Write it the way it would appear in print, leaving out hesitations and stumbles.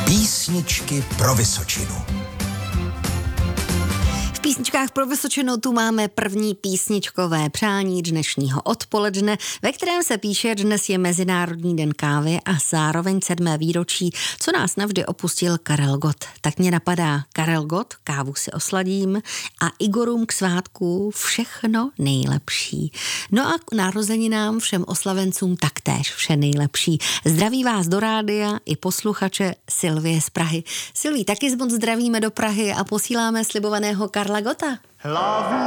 Písničky pro Vysočinu. V písničkách pro Vysočinu tu máme první písničkové přání dnešního odpoledne, ve kterém se píše, dnes je Mezinárodní den kávy a zároveň 7. výročí, co nás navždy opustil Karel Gott. Tak mě napadá Karel Gott, kávu si osladím a Igorům k svátku všechno nejlepší. No a k narozeninám všem oslavencům taktéž vše nejlepší. Zdraví vás do rádia i posluchače Silvie z Prahy. Silví, taky moc zdravíme do Prahy a posíláme slibovaného Karla Gotta.